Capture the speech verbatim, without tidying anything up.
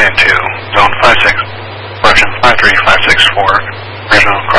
flying to Zone five six, correction five three five six four, regional